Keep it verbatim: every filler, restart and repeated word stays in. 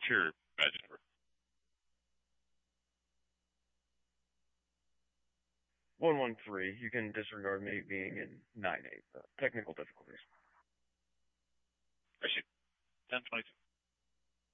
What's your badge number? one one three. You can disregard me being in nine eight. Uh, technical difficulties. I shoot. ten twenty-two.